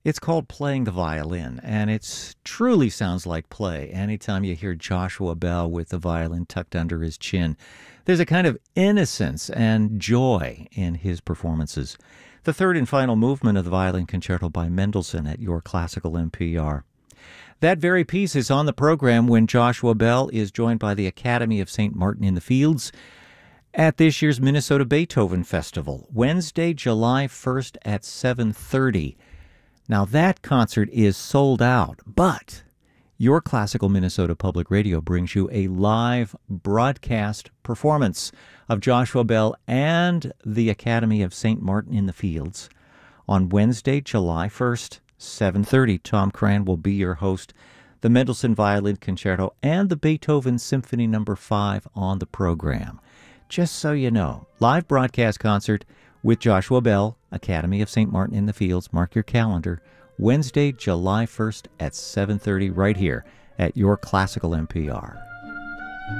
It's called Playing the Violin, and it truly sounds like play anytime you hear Joshua Bell with the violin tucked under his chin. There's a kind of innocence and joy in his performances. The third and final movement of the Violin Concerto by Mendelssohn at your classical NPR. That very piece is on the program when Joshua Bell is joined by the Academy of St. Martin in the Fields at this year's Minnesota Beethoven Festival, Wednesday, July 1st at 7:30. Now that concert is sold out, but your Classical Minnesota Public Radio brings you a live broadcast performance of Joshua Bell and the Academy of St. Martin in the Fields on Wednesday, July 1st, 7:30. Tom Cran will be your host. The Mendelssohn Violin Concerto and the Beethoven Symphony No. 5 on the program. Just so you know, live broadcast concert with Joshua Bell, Academy of St. Martin in the Fields. Mark your calendar. Wednesday, July 1st at 7:30 right here at your Classical NPR.